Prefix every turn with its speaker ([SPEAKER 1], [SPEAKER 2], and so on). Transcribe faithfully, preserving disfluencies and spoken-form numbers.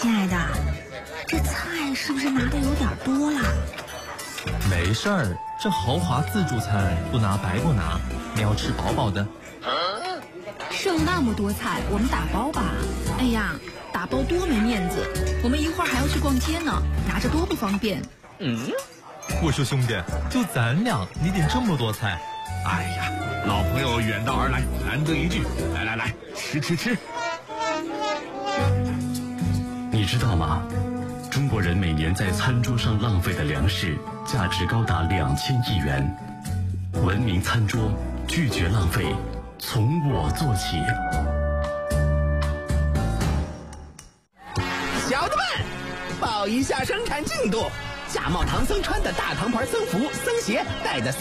[SPEAKER 1] 亲爱的，这菜是不是拿的有点多了？
[SPEAKER 2] 没事儿，这豪华自助餐不拿白不拿，你要吃饱饱的。
[SPEAKER 1] 剩那么多菜，我们打包吧。哎呀，打包多没面子，我们一会儿还要去逛街呢，拿着多不方便。
[SPEAKER 2] 嗯，我说兄弟，就咱俩，你点这么多菜。
[SPEAKER 3] 哎呀，老朋友远道而来，难得一聚，来来来，吃吃吃。
[SPEAKER 4] 你知道吗？中国人每年在餐桌上浪费的粮食价值高达两千亿元。文明餐桌，拒绝浪费，从我做起。
[SPEAKER 5] 小子们，报一下生产进度。假冒唐僧穿的大唐牌僧服、僧鞋，带的